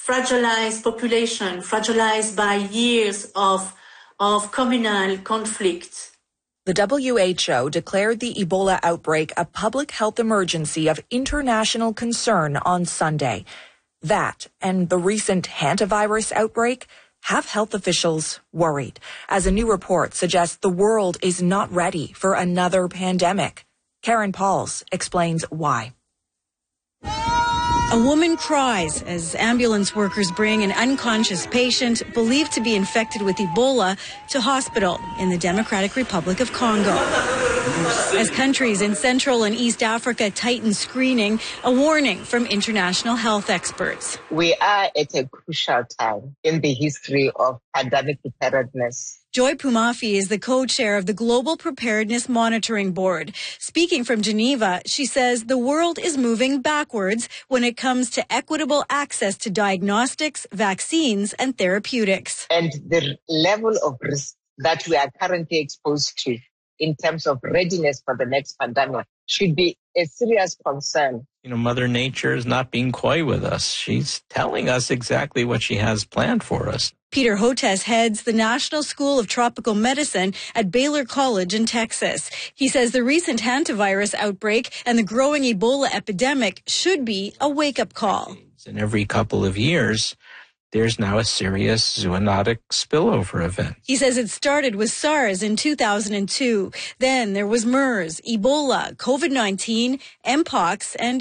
fragilized population, fragilized by years of communal conflict. The WHO declared the Ebola outbreak a public health emergency of international concern on Sunday. That and the recent hantavirus outbreak have health officials worried, as a new report suggests the world is not ready for another pandemic. Karen Pauls explains why. A woman cries as ambulance workers bring an unconscious patient believed to be infected with Ebola to hospital in the Democratic Republic of Congo. As countries in Central and East Africa tighten screening, a warning from international health experts. We are at a crucial time in the history of pandemic preparedness. Joy Pumafi is the co-chair of the Global Preparedness Monitoring Board. Speaking from Geneva, she says the world is moving backwards when it comes to equitable access to diagnostics, vaccines, and therapeutics. And the level of risk that we are currently exposed to in terms of readiness for the next pandemic should be a serious concern. Mother Nature is not being coy with us. She's telling us exactly what she has planned for us. Peter Hotez heads the National School of Tropical Medicine at Baylor College in Texas. He says the recent hantavirus outbreak and the growing Ebola epidemic should be a wake-up call. And every couple of years, there's now a serious zoonotic spillover event. He says it started with SARS in 2002. Then there was MERS, Ebola, COVID-19, Mpox, and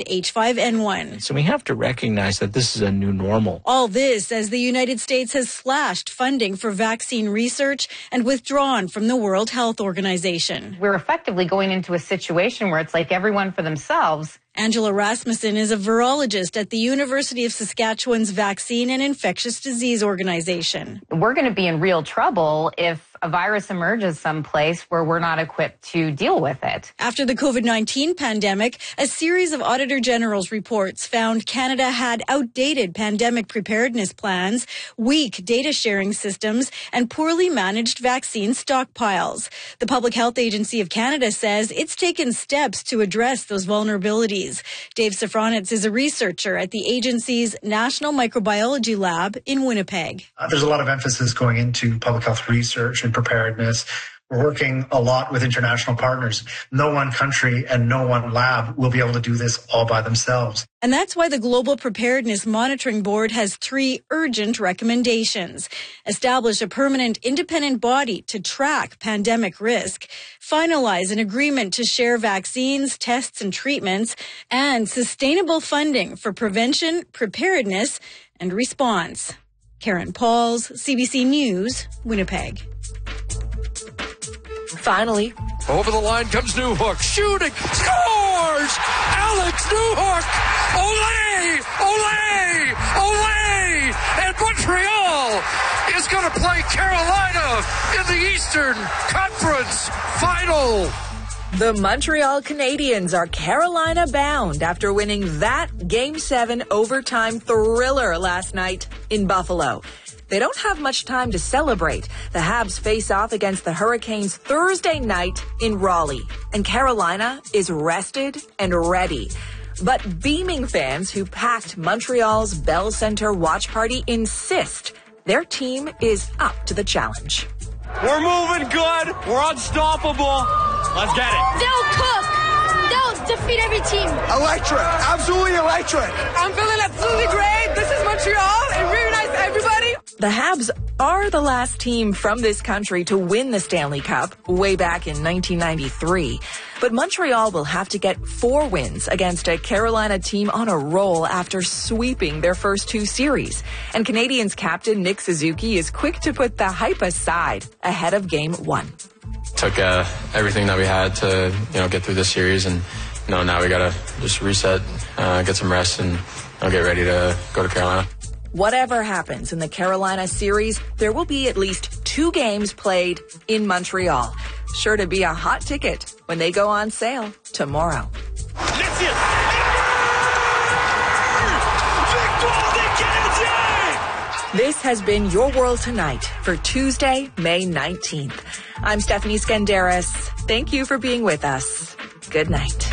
H5N1. So we have to recognize that this is a new normal. All this as the United States has slashed funding for vaccine research and withdrawn from the World Health Organization. We're effectively going into a situation where it's like everyone for themselves. Angela Rasmussen is a virologist at the University of Saskatchewan's Vaccine and Infectious Disease Organization. We're going to be in real trouble if a virus emerges someplace where we're not equipped to deal with it. After the COVID-19 pandemic, a series of Auditor General's reports found Canada had outdated pandemic preparedness plans, weak data sharing systems, and poorly managed vaccine stockpiles. The Public Health Agency of Canada says it's taken steps to address those vulnerabilities. Dave Safranitz is a researcher at the agency's National Microbiology Lab in Winnipeg. There's a lot of emphasis going into public health research and preparedness. We're working a lot with international partners. No one country and no one lab will be able to do this all by themselves. And that's why the Global Preparedness Monitoring Board has 3 urgent recommendations. Establish a permanent independent body to track pandemic risk, finalize an agreement to share vaccines, tests, and treatments, and sustainable funding for prevention, preparedness, and response. Karen Pauls, CBC News, Winnipeg. Finally, over the line comes Newhook, shooting, scores! Alex Newhook! Olé! Olé! Olé! And Montreal is going to play Carolina in the Eastern Conference Final. the Montreal Canadiens are Carolina bound after winning that Game 7 overtime thriller last night in Buffalo. They don't have much time to celebrate. The Habs face off against the Hurricanes Thursday night in Raleigh, and Carolina is rested and ready. But beaming fans who packed Montreal's Bell Centre watch party insist their team is up to the challenge. We're moving good. We're unstoppable. Let's get it. They'll cook. They'll defeat every team. Electric. Absolutely electric. I'm feeling absolutely great. This is Montreal. It really nice to everybody. The Habs are the last team from this country to win the Stanley Cup way back in 1993. But Montreal will have to get 4 wins against a Carolina team on a roll after sweeping their first 2 series. And Canadiens captain Nick Suzuki is quick to put the hype aside ahead of Game 1. Took everything that we had to, get through this series, and now we gotta just reset, get some rest, and get ready to go to Carolina. Whatever happens in the Carolina series, there will be at least 2 games played in Montreal. Sure to be a hot ticket when they go on sale tomorrow. This has been Your World Tonight for Tuesday, May 19th. I'm Stephanie Skandaris. Thank you for being with us. Good night.